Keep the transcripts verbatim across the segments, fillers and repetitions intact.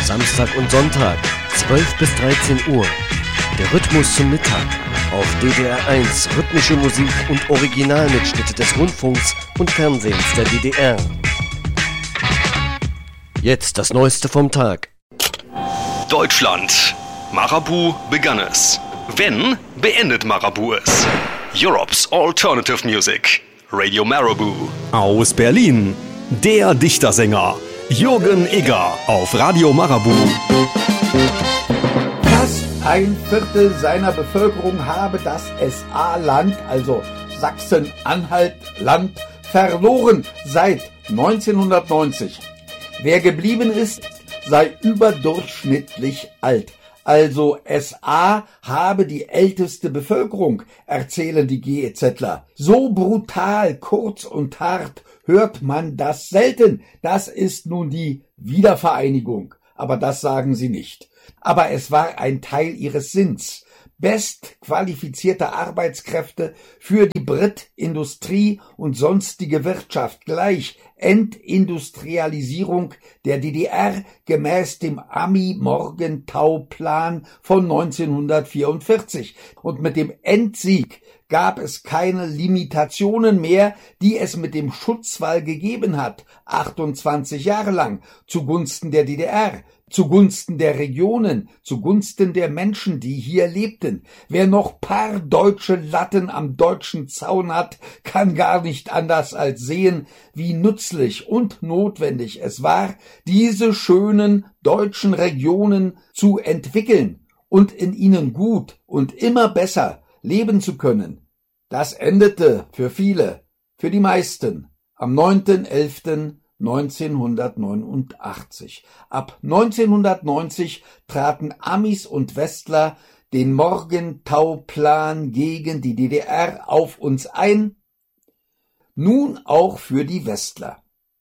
Samstag und Sonntag, zwölf bis dreizehn Uhr. Der Rhythmus zum Mittag. Auf D D R eins rhythmische Musik und Originalmitschnitte des Rundfunks und Fernsehens der D D R. Jetzt das Neueste vom Tag. Deutschland. Marabu begann es. Wenn, beendet Marabu es. Europe's Alternative Music. Radio Marabu. Aus Berlin. Der Dichtersänger. Jürgen Egger auf Radio Marabu. Fast ein Viertel seiner Bevölkerung habe das S A-Land, also Sachsen-Anhalt-Land, verloren seit neunzehnhundertneunzig. Wer geblieben ist, sei überdurchschnittlich alt. Also S A habe die älteste Bevölkerung, erzählen die GEZler. So brutal, kurz und hart hört man das selten. Das ist nun die Wiedervereinigung. Aber das sagen sie nicht. Aber es war ein Teil ihres Sinns. Bestqualifizierte Arbeitskräfte für die Brit-Industrie und sonstige Wirtschaft gleich Entindustrialisierung der D D R gemäß dem Ami-Morgenthau-Plan von neunzehnhundertvierundvierzig. Und mit dem Endsieg gab es keine Limitationen mehr, die es mit dem Schutzwall gegeben hat, achtundzwanzig Jahre lang, zugunsten der D D R, zugunsten der Regionen, zugunsten der Menschen, die hier lebten. Wer noch paar deutsche Latten am deutschen Zaun hat, kann gar nicht anders als sehen, wie nützlich und notwendig es war, diese schönen deutschen Regionen zu entwickeln und in ihnen gut und immer besser leben zu können. Das endete für viele, für die meisten, am neunten elften neunzehnhundertneunundachtzig. Ab neunzehnhundertneunzig traten Amis und Westler den Morgenthau-Plan gegen die D D R auf uns ein, nun auch für die Westler.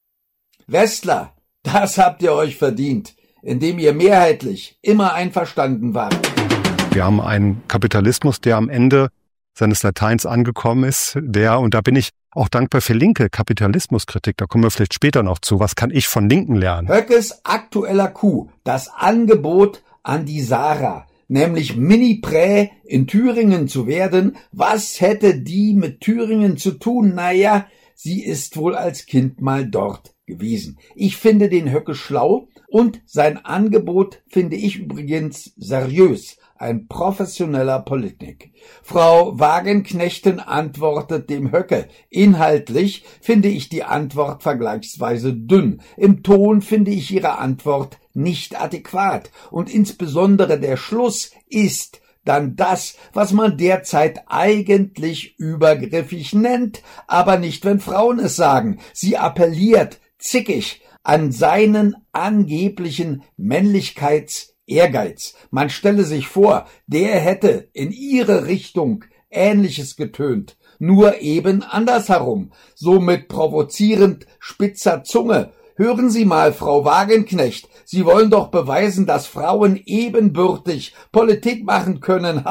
Westler, das habt ihr euch verdient, indem ihr mehrheitlich immer einverstanden wart. Wir haben einen Kapitalismus, der am Ende seines Lateins angekommen ist, der, und da bin ich auch dankbar für linke Kapitalismuskritik, da kommen wir vielleicht später noch zu, was kann ich von Linken lernen? Höckes aktueller Coup, das Angebot an die Sarah, nämlich Mini-Prä in Thüringen zu werden, was hätte die mit Thüringen zu tun? Naja, sie ist wohl als Kind mal dort gewesen. Ich finde den Höcke schlau und sein Angebot finde ich übrigens seriös. Ein professioneller Politik. Frau Wagenknechten antwortet dem Höcke. Inhaltlich finde ich die Antwort vergleichsweise dünn. Im Ton finde ich ihre Antwort nicht adäquat. Und insbesondere der Schluss ist dann das, was man derzeit eigentlich übergriffig nennt, aber nicht, wenn Frauen es sagen. Sie appelliert zickig an seinen angeblichen Männlichkeits- Ehrgeiz. Man stelle sich vor, der hätte in ihre Richtung Ähnliches getönt, nur eben andersherum, so mit provozierend spitzer Zunge. Hören Sie mal, Frau Wagenknecht, Sie wollen doch beweisen, dass Frauen ebenbürtig Politik machen können.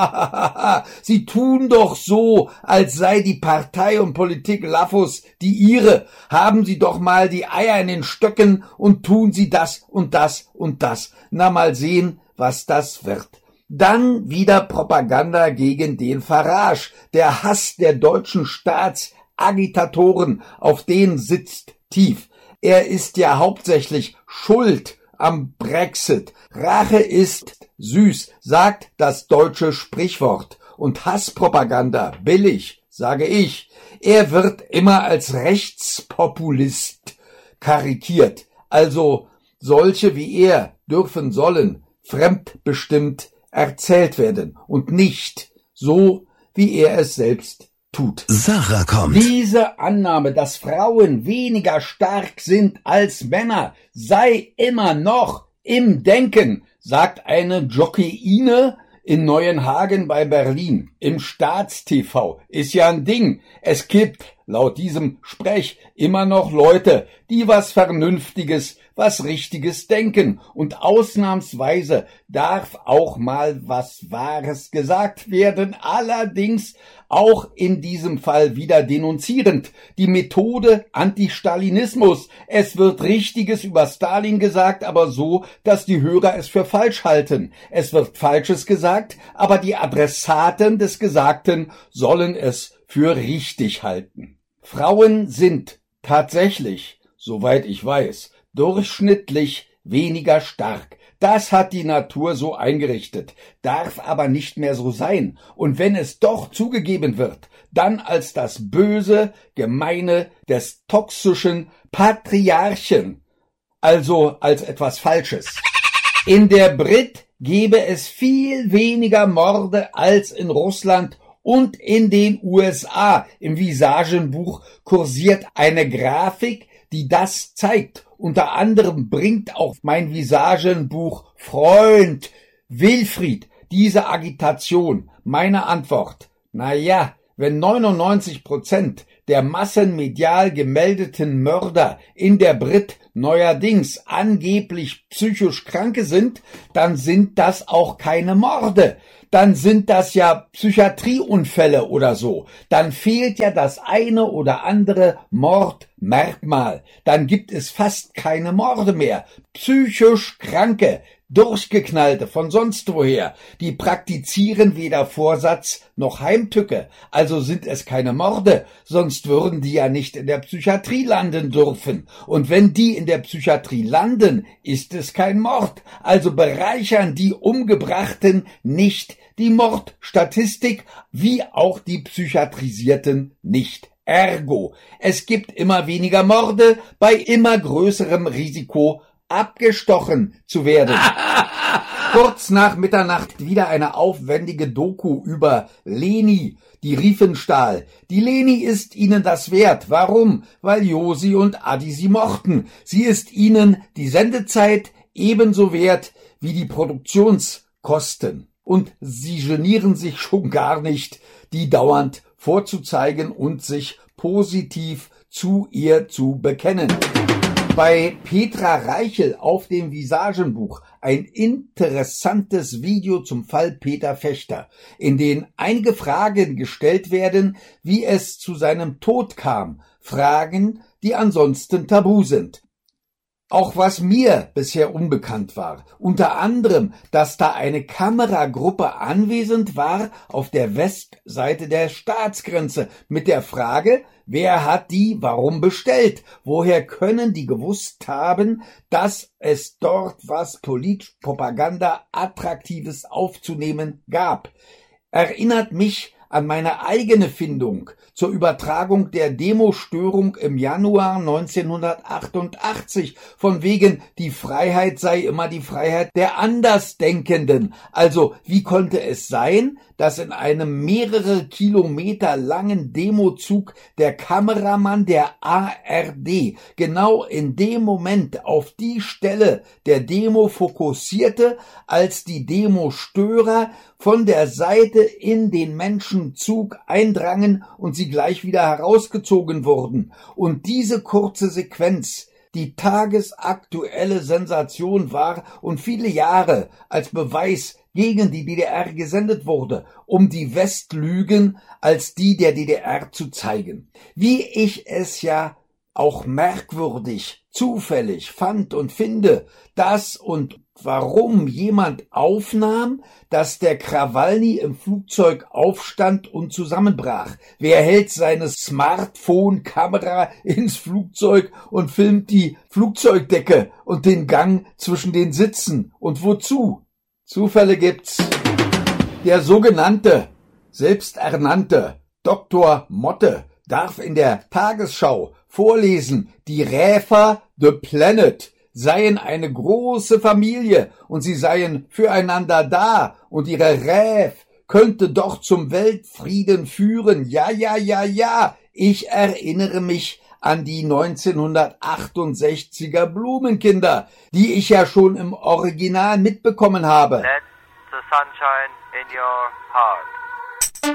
Sie tun doch so, als sei die Partei und Politik Laffus die ihre. Haben Sie doch mal die Eier in den Stöcken und tun Sie das und das und das. Na, mal sehen, was das wird. Dann wieder Propaganda gegen den Farage. Der Hass der deutschen Staatsagitatoren, auf den sitzt tief. Er ist ja hauptsächlich schuld am Brexit. Rache ist süß, sagt das deutsche Sprichwort. Und Hasspropaganda billig, sage ich. Er wird immer als Rechtspopulist karikiert. Also solche wie er dürfen, sollen fremdbestimmt erzählt werden und nicht so, wie er es selbst tut. Sarah kommt. Diese Annahme, dass Frauen weniger stark sind als Männer, sei immer noch im Denken, sagt eine Jockeyine in Neuenhagen bei Berlin. Im Staatstv ist ja ein Ding. Es gibt laut diesem Sprech immer noch Leute, die was Vernünftiges was Richtiges denken und ausnahmsweise darf auch mal was Wahres gesagt werden, allerdings auch in diesem Fall wieder denunzierend. Die Methode Antistalinismus. Es wird Richtiges über Stalin gesagt, aber so, dass die Hörer es für falsch halten. Es wird Falsches gesagt, aber die Adressaten des Gesagten sollen es für richtig halten. Frauen sind tatsächlich, soweit ich weiß, durchschnittlich weniger stark. Das hat die Natur so eingerichtet, darf aber nicht mehr so sein. Und wenn es doch zugegeben wird, dann als das Böse, Gemeine des toxischen Patriarchen, also als etwas Falsches. In der Brit gebe es viel weniger Morde als in Russland und in den U S A. Im Visagenbuch kursiert eine Grafik, die das zeigt. Unter anderem bringt auch mein Visagenbuch Freund Wilfried diese Agitation. Meine Antwort: Na ja, wenn neunundneunzig Prozent der massenmedial gemeldeten Mörder in der Brit neuerdings angeblich psychisch Kranke sind, dann sind das auch keine Morde. Dann sind das ja Psychiatrieunfälle oder so. Dann fehlt ja das eine oder andere Mordmerkmal. Dann gibt es fast keine Morde mehr. Psychisch Kranke, Durchgeknallte von sonst woher, die praktizieren weder Vorsatz noch Heimtücke. Also sind es keine Morde, sonst würden die ja nicht in der Psychiatrie landen dürfen. Und wenn die in der Psychiatrie landen, ist es kein Mord. Also bereichern die Umgebrachten nicht die Mordstatistik, wie auch die Psychiatrisierten nicht. Ergo, es gibt immer weniger Morde bei immer größerem Risiko, abgestochen zu werden. Kurz nach Mitternacht wieder eine aufwendige Doku über Leni, die Riefenstahl. Die Leni ist ihnen das wert. Warum? Weil Josi und Adi sie mochten. Sie ist ihnen die Sendezeit ebenso wert wie die Produktionskosten. Und sie genieren sich schon gar nicht, die dauernd vorzuzeigen und sich positiv zu ihr zu bekennen. Bei Petra Reichel auf dem Visagenbuch ein interessantes Video zum Fall Peter Fechter, in dem einige Fragen gestellt werden, wie es zu seinem Tod kam, Fragen, die ansonsten tabu sind. Auch was mir bisher unbekannt war, unter anderem, dass da eine Kameragruppe anwesend war auf der Westseite der Staatsgrenze mit der Frage, wer hat die warum bestellt? Woher können die gewusst haben, dass es dort was Politpropaganda Attraktives aufzunehmen gab? Erinnert mich an meine eigene Findung zur Übertragung der Demostörung im Januar neunzehnhundertachtundachtzig, von wegen, die Freiheit sei immer die Freiheit der Andersdenkenden. Also, wie konnte es sein, dass in einem mehrere Kilometer langen Demozug der Kameramann der A R D genau in dem Moment auf die Stelle der Demo fokussierte, als die Demostörer von der Seite in den Menschenzug eindrangen und sie gleich wieder herausgezogen wurden. Und diese kurze Sequenz die tagesaktuelle Sensation war und viele Jahre als Beweis gegen die D D R gesendet wurde, um die Westlügen als die der D D R zu zeigen. Wie ich es ja auch merkwürdig, zufällig fand und finde, dass und warum jemand aufnahm, dass der Krawalny im Flugzeug aufstand und zusammenbrach. Wer hält seine Smartphone-Kamera ins Flugzeug und filmt die Flugzeugdecke und den Gang zwischen den Sitzen? Und wozu? Zufälle gibt's. Der sogenannte, selbsternannte Doktor Motte darf in der Tagesschau vorlesen, die Räfer the Planet seien eine große Familie und sie seien füreinander da und ihre Räf könnte doch zum Weltfrieden führen. Ja, ja, ja, ja. Ich erinnere mich an die neunzehnhundertachtundsechziger Blumenkinder, die ich ja schon im Original mitbekommen habe. Let the sunshine in your heart.